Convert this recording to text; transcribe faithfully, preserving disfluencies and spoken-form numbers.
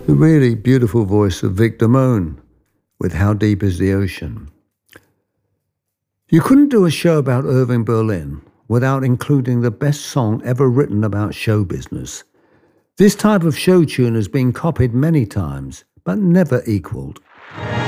The really beautiful voice of Vic Damone with How Deep Is the Ocean. You couldn't do a show about Irving Berlin without including the best song ever written about show business. This type of show tune has been copied many times, but never equaled.